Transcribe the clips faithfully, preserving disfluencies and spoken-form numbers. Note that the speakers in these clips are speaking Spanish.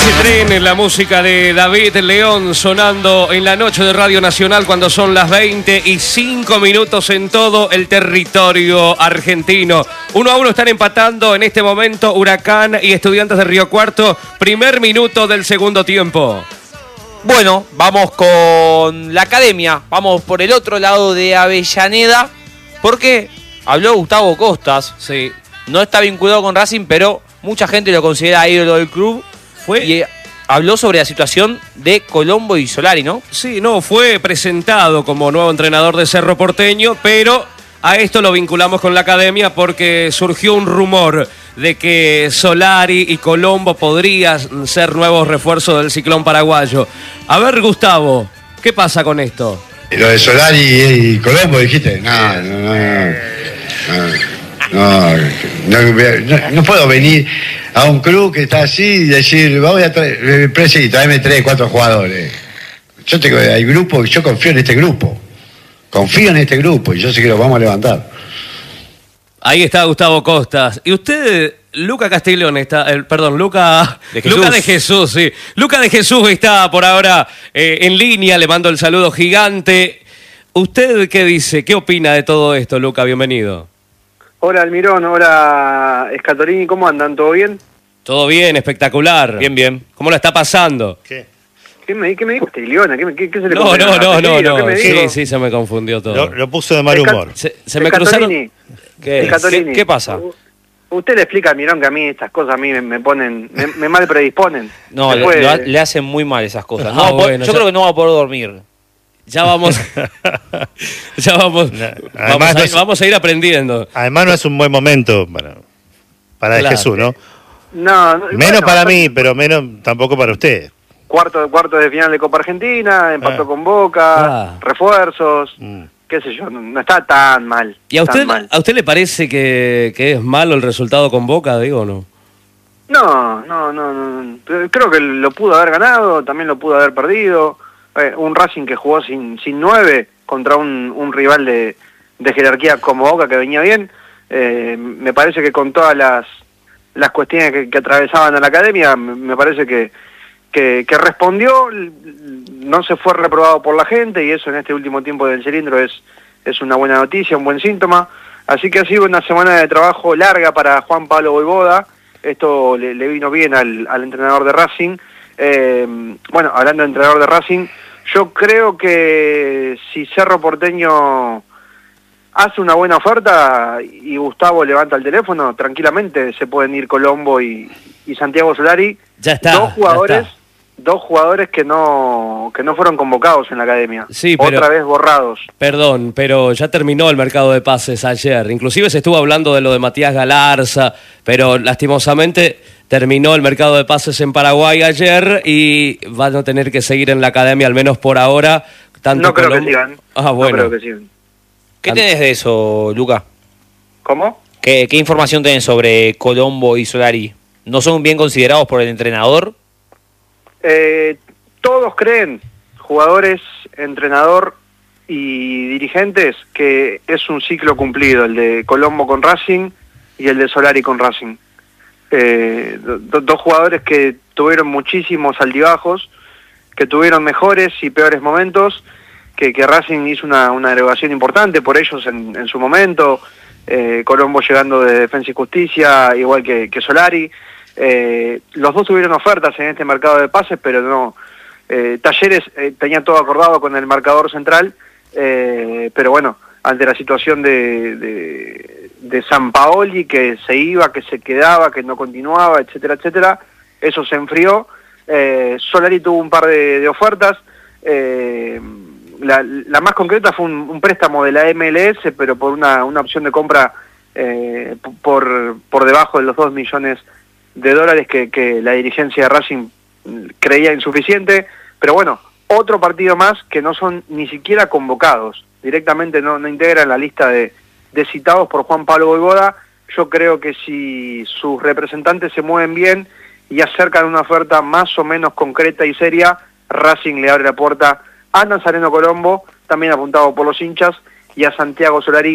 Tren, en la música de David León sonando en la noche de Radio Nacional cuando son las veinte y cinco minutos en todo el territorio argentino. Uno a uno están empatando en este momento Huracán y Estudiantes de Río Cuarto. Primer minuto del segundo tiempo. Bueno, vamos con la academia. Vamos por el otro lado de Avellaneda. Porque habló Gustavo Costas. Sí. No está vinculado con Racing, pero mucha gente lo considera ídolo del club. Fue... Y habló sobre la situación de Colombo y Solari, ¿no? Sí, no, fue presentado como nuevo entrenador de Cerro Porteño, pero a esto lo vinculamos con la academia porque surgió un rumor de que Solari y Colombo podrían ser nuevos refuerzos del ciclón paraguayo. A ver, Gustavo, ¿qué pasa con esto? Lo de Solari y Colombo, dijiste. No, no, no. no. No, no, no, no puedo venir a un club que está así y decir, voy a traer, presidente, tráeme tres, cuatro jugadores. Yo tengo, hay grupo, yo confío en este grupo. Confío en este grupo y yo sé que lo vamos a levantar. Ahí está Gustavo Costas. Y usted, Luca Castiglione, está, eh, perdón, Luca de Jesús. Luca de Jesús, sí. Luca de Jesús está por ahora eh, en línea, le mando el saludo gigante. ¿Usted qué dice? ¿Qué opina de todo esto, Luca? Bienvenido. Hola Almirón, hola Scatolini, ¿cómo andan? ¿Todo bien? Todo bien, espectacular. Bien, bien. ¿Cómo la está pasando? ¿Qué? ¿Qué me, qué me dijo Castiglione? ¿Qué, qué, qué se le No, no, no, no, no. ¿Qué Sí, sí, se me confundió todo. Lo, lo puso de mal humor. Se, se me cruzaron... ¿Qué, ¿Qué, ¿Qué pasa? Usted le explica a Almirón que a mí estas cosas a mí me, me ponen, me, me mal predisponen. No, le, puede... lo, le hacen muy mal esas cosas. No, Ah, no, bueno, yo ya... creo que no va a poder dormir. Ya vamos, ya vamos, Además, vamos, a, no es, vamos a ir aprendiendo. Además no es un buen momento para, para Claro. Jesús, ¿no? No, no Menos bueno, para mí, pero menos tampoco para usted. Cuarto, cuarto de final de Copa Argentina, empató Ah. con Boca, Ah. refuerzos, Mm. qué sé yo, no, no está tan mal. ¿Y a usted, tan mal. a usted le parece que, que es malo el resultado con Boca, digo, o no? No, no, no, no, creo que lo pudo haber ganado, también lo pudo haber perdido. Eh, un Racing que jugó sin sin nueve contra un, un rival de, de jerarquía como Boca que venía bien. Eh, me parece que con todas las las cuestiones que, que atravesaban a la academia, me, me parece que, que, que respondió, no se fue reprobado por la gente y eso en este último tiempo del cilindro es, es una buena noticia, un buen síntoma. Así que ha sido una semana de trabajo larga para Juan Pablo Voivoda. Esto le, le vino bien al, al entrenador de Racing. Eh, bueno, hablando de entrenador de Racing, yo creo que si Cerro Porteño hace una buena oferta y Gustavo levanta el teléfono, tranquilamente se pueden ir Colombo y, y Santiago Solari. Ya está. Dos jugadores, ya está. dos jugadores que no que no fueron convocados en la academia. Sí, pero- Otra vez borrados. Perdón, pero ya terminó el mercado de pases ayer. Inclusive se estuvo hablando de lo de Matías Galarza, pero lastimosamente terminó el mercado de pases en Paraguay ayer y van a tener que seguir en la academia, al menos por ahora. Tanto No creo Colombo- que sigan. Ah, bueno. No creo que sigan. ¿Qué tenés de eso, Luca? ¿Cómo? ¿Qué, qué información tenés sobre Colombo y Solari? ¿No son bien considerados por el entrenador? Eh, todos creen, jugadores, entrenador y dirigentes, que es un ciclo cumplido, el de Colombo con Racing y el de Solari con Racing. Eh, do, dos jugadores que tuvieron muchísimos altibajos, que tuvieron mejores y peores momentos, que, que Racing hizo una, una derogación importante por ellos en, en su momento, eh, Colombo llegando de Defensa y Justicia, igual que, que Solari. Eh, los dos tuvieron ofertas en este mercado de pases, pero no. Eh, Talleres eh, tenía todo acordado con el marcador central, eh, pero bueno, ante la situación de, de, de Sampaoli, que se iba, que se quedaba, que no continuaba, etcétera, etcétera, eso se enfrió. Eh, Solari tuvo un par de, de ofertas. Eh, la, la más concreta fue un, un préstamo de la M L S, pero por una, una opción de compra eh, por, por debajo de los dos millones de dólares que, que la dirigencia de Racing creía insuficiente. Pero bueno, otro partido más que no son ni siquiera convocados, directamente no, no integran la lista de, de citados por Juan Pablo Voivoda. Yo creo que si sus representantes se mueven bien y acercan una oferta más o menos concreta y seria, Racing le abre la puerta a Nazareno Colombo, también apuntado por los hinchas, y a Santiago Solari,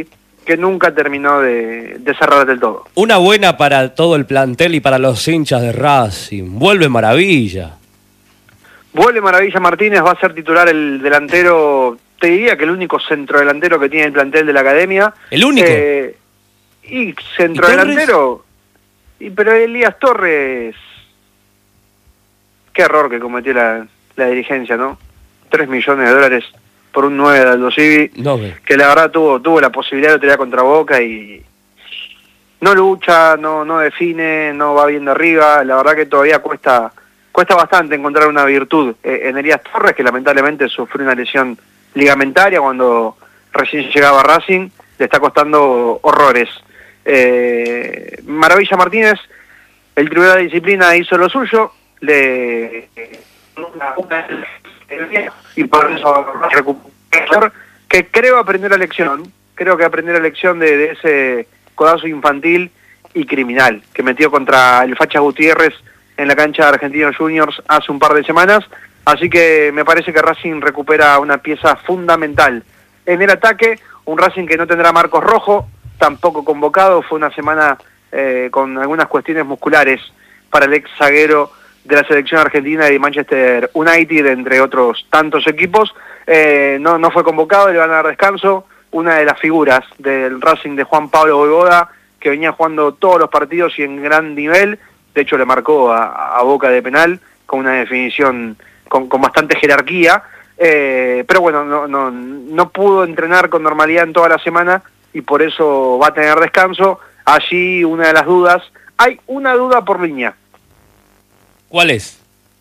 que nunca terminó de, de cerrar del todo. Una buena para todo el plantel y para los hinchas de Racing. Vuelve Maravilla. Vuelve Maravilla Martínez, va a ser titular el delantero, te diría que el único centrodelantero que tiene el plantel de la Academia. ¿El único? Eh, y centrodelantero. Y, pero Elías Torres, qué error que cometió la, la dirigencia, ¿no? Tres millones de dólares por un nueve de Aldo Civi, No, que la verdad tuvo tuvo la posibilidad de tirar contra Boca y no lucha, no no define, no va bien de arriba. La verdad que todavía cuesta cuesta bastante encontrar una virtud eh, en Elías Torres, que lamentablemente sufrió una lesión ligamentaria cuando recién llegaba a Racing. Le está costando horrores. Eh, Maravilla Martínez, el Tribunal de Disciplina hizo lo suyo, le una, una, y por eso recuperó, que creo aprender la lección, creo que aprender la lección de, de ese codazo infantil y criminal que metió contra el Facha Gutiérrez en la cancha de Argentinos Juniors hace un par de semanas. Así que me parece que Racing recupera una pieza fundamental en el ataque, un Racing que no tendrá Marcos Rojo, tampoco convocado. Fue una semana eh, con algunas cuestiones musculares para el ex zaguero de la selección argentina y de Manchester United, entre otros tantos equipos. Eh, no, no fue convocado, le van a dar descanso. Una de las figuras del Racing de Juan Pablo Voivoda, que venía jugando todos los partidos y en gran nivel. De hecho, le marcó a, a Boca de penal con una definición con, con bastante jerarquía. Eh, pero bueno, no, no, no pudo entrenar con normalidad en toda la semana y por eso va a tener descanso. Allí una de las dudas, hay una duda por línea. ¿Cuál es?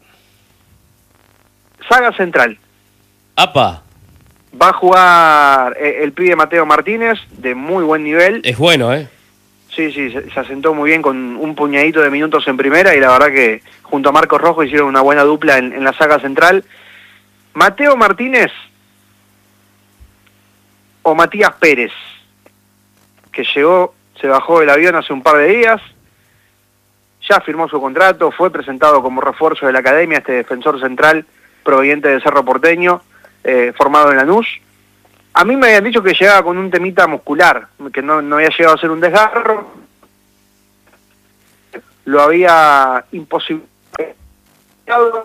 Saga central. Apa. Va a jugar eh, el pibe Mateo Martínez, de muy buen nivel. Es bueno, ¿eh? Sí, sí, se, se asentó muy bien con un puñadito de minutos en primera y la verdad que junto a Marcos Rojo hicieron una buena dupla en, en la saga central. Mateo Martínez o Matías Pérez, que llegó, se bajó del avión hace un par de días, ya firmó su contrato, fue presentado como refuerzo de la Academia, este defensor central proveniente de Cerro Porteño, eh, formado en Lanús. A mí me habían dicho que llegaba con un temita muscular, que no, no había llegado a ser un desgarro, lo había imposibilitado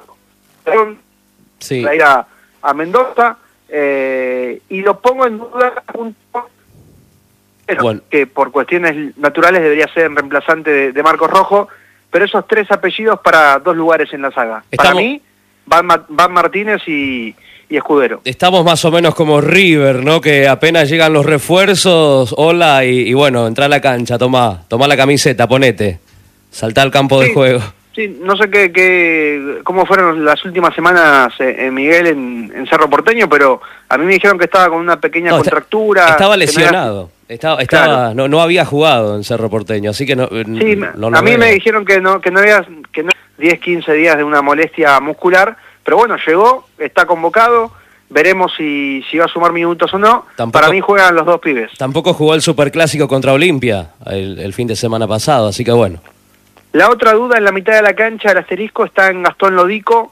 Sí. para ir a, a Mendoza, eh, y lo pongo en duda junto, pero Bueno. que por cuestiones naturales debería ser en reemplazante de, de Marcos Rojo, pero esos tres apellidos para dos lugares en la saga. Estamos- Para mí, Van, Ma- Van Martínez y, y Escudero. Estamos más o menos como River, ¿no? Que apenas llegan los refuerzos, hola, y, y bueno, entra a la cancha, tomá, tomá la camiseta, ponete. Saltá al campo de Sí. juego. Sí, no sé qué, qué, cómo fueron las últimas semanas, eh, en Miguel, en, en Cerro Porteño, pero a mí me dijeron que estaba con una pequeña No, está- contractura. Estaba que no era- lesionado. Estaba, estaba, Claro. no, no había jugado en Cerro Porteño, así que no. Sí, no lo a mí veo. me dijeron que no que no había que no diez, quince días de una molestia muscular, pero bueno, llegó, está convocado, veremos si, si va a sumar minutos o no. Tampoco- Para mí juegan los dos pibes. Tampoco jugó el Superclásico contra Olimpia el, el fin de semana pasado, así que bueno. La otra duda en la mitad de la cancha, el asterisco, está en Gastón Lodico.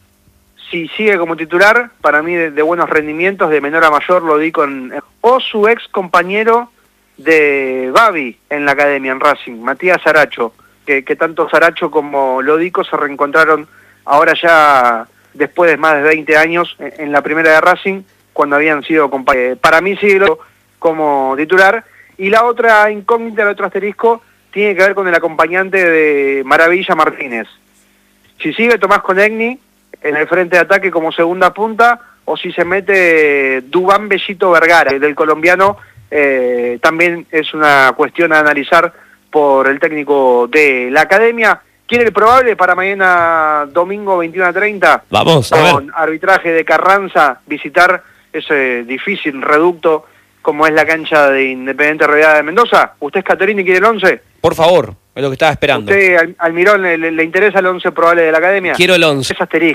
Si sigue como titular, para mí de, de buenos rendimientos, de menor a mayor, Lodico en, o su ex compañero de Babi en la Academia, en Racing, Matías Saracho, que, que tanto Saracho como Lodico se reencontraron ahora ya después de más de veinte años en, en la primera de Racing, cuando habían sido compañeros. Para mí sigue Lodico como titular. Y la otra incógnita, el otro asterisco, tiene que ver con el acompañante de Maravilla Martínez. Si sigue Tomás Conegni en el frente de ataque como segunda punta, o si se mete Dubán Bellito Vergara, del colombiano, eh, también es una cuestión a analizar por el técnico de la Academia. ¿Quiere el probable para mañana domingo veintiuno a treinta? Vamos, a ver. Con arbitraje de Carranza, visitar ese difícil reducto como es la cancha de Independiente Rodeada de Mendoza. ¿Usted es Caterini y quiere el once? Por favor, es lo que estaba esperando. ¿Usted, Al- Almirón, le, le- le interesa el once probable de la Academia? Quiero el once. Es asterisco.